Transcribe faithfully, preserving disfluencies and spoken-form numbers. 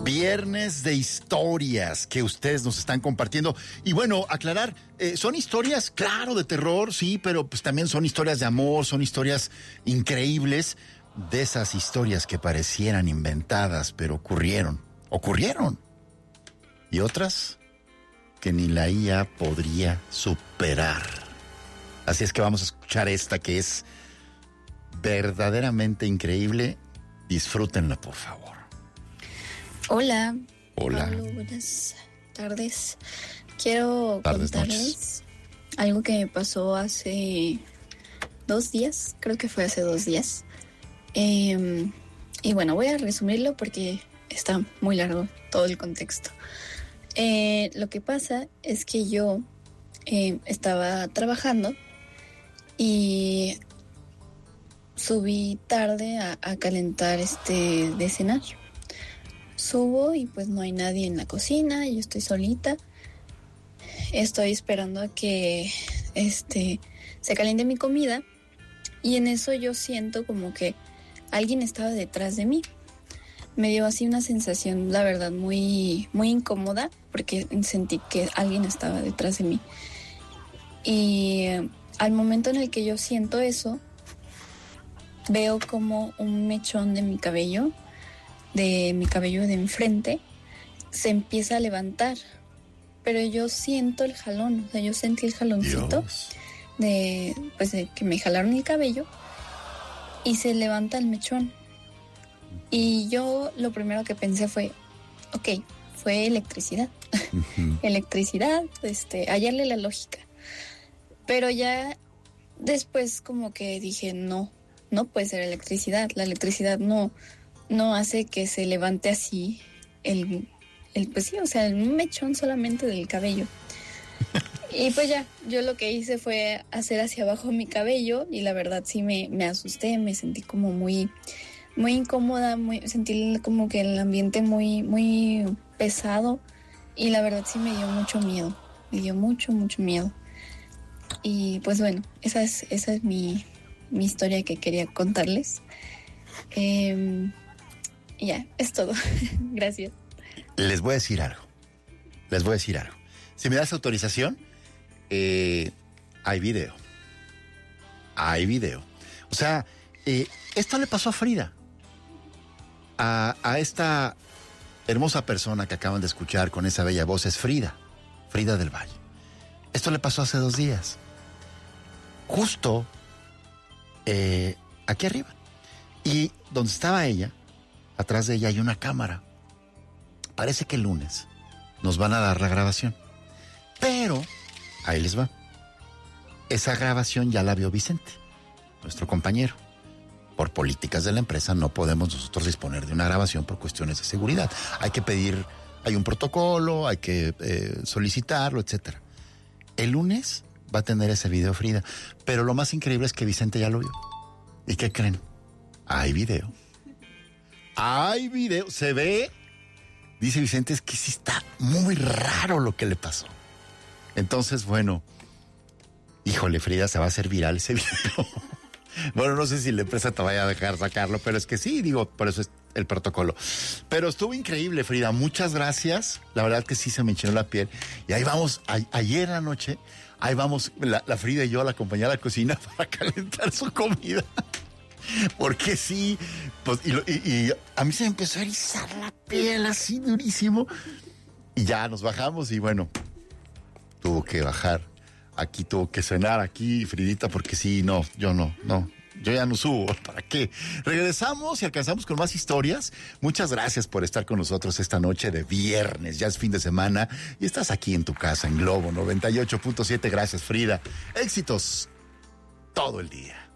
Viernes de historias que ustedes nos están compartiendo. Y bueno, aclarar, eh, son historias, claro, de terror, sí, pero pues también son historias de amor, son historias increíbles, de esas historias que parecieran inventadas, pero ocurrieron, ocurrieron. Y otras que ni la I A podría superar. Así es que vamos a escuchar esta que es verdaderamente increíble. Disfrútenla, por favor. Hola. Hola. Pablo, buenas tardes. Quiero tardes, contarles noches. algo que me pasó hace dos días, creo que fue hace dos días. Eh, y bueno, voy a resumirlo porque está muy largo todo el contexto. Eh, lo que pasa es que yo eh, estaba trabajando y subí tarde a, a calentar este de cenar. Subo y pues no hay nadie en la cocina, yo estoy solita. Estoy esperando a que este se caliente mi comida y en eso yo siento como que alguien estaba detrás de mí. Me dio así una sensación, la verdad, muy, muy incómoda porque sentí que alguien estaba detrás de mí. Y eh, al momento en el que yo siento eso, veo como un mechón de mi cabello, de mi cabello de enfrente, se empieza a levantar. Pero yo siento el jalón, o sea, yo sentí el jaloncito de, pues, de que me jalaron el cabello y se levanta el mechón. Y yo lo primero que pensé fue, ok, fue electricidad. Uh-huh. Electricidad, este, hallarle la lógica. Pero ya después como que dije, no, no puede ser electricidad. La electricidad no, no hace que se levante así el, el, pues sí, o sea, un mechón solamente del cabello. Y pues ya, yo lo que hice fue hacer hacia abajo mi cabello y la verdad sí me, me asusté, me sentí como muy... muy incómoda, muy, sentí como que el ambiente muy, muy pesado y la verdad sí me dio mucho miedo, me dio mucho, mucho miedo. Y pues bueno, esa es, esa es mi, mi historia que quería contarles. Eh, ya, es todo. Gracias. Les voy a decir algo, les voy a decir algo. Si me das autorización, eh, hay video, hay video. O sea, eh, esto le pasó a Frida. A, a esta hermosa persona que acaban de escuchar con esa bella voz es Frida, Frida del Valle. Esto le pasó hace dos días. Justo eh, aquí arriba. Y donde estaba ella, atrás de ella hay una cámara. Parece que el lunes nos van a dar la grabación. Pero, ahí les va. Esa grabación ya la vio Vicente, nuestro compañero. Por políticas de la empresa no podemos nosotros disponer de una grabación por cuestiones de seguridad. Hay que pedir, hay un protocolo, hay que eh, solicitarlo, etcétera. El lunes va a tener ese video Frida, pero lo más increíble es que Vicente ya lo vio. ¿Y qué creen? Hay video. Hay video, se ve. Dice Vicente, es que sí está muy raro lo que le pasó. Entonces, bueno, híjole, Frida, se va a hacer viral ese video. Bueno, no sé si la empresa te vaya a dejar sacarlo, pero es que sí, digo, por eso es el protocolo. Pero estuvo increíble, Frida, muchas gracias. La verdad que sí se me enchinó la piel. Y ahí vamos, a, ayer en la noche, ahí vamos, la, la Frida y yo, la acompañé a la cocina para calentar su comida. Porque sí, pues, y, y, y a mí se me empezó a erizar la piel así durísimo. Y ya nos bajamos y bueno, tuvo que bajar. Aquí tuvo que cenar, aquí, Fridita, porque sí, no, yo no, no, yo ya no subo, ¿para qué? Regresamos y alcanzamos con más historias. Muchas gracias por estar con nosotros esta noche de viernes, ya es fin de semana y estás aquí en tu casa en Globo noventa y ocho punto siete. Gracias, Frida. Éxitos todo el día.